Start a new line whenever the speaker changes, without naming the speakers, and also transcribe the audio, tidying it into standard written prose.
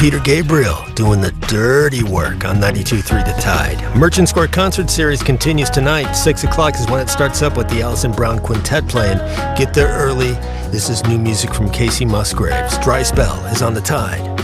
Peter Gabriel doing the dirty work on 92.3 The Tide. Merchant Square Concert Series continues tonight. 6 o'clock is when it starts up with the Alison Brown Quintet playing. Get there early. This is new music from Casey Musgraves. Dry Spell is on The Tide.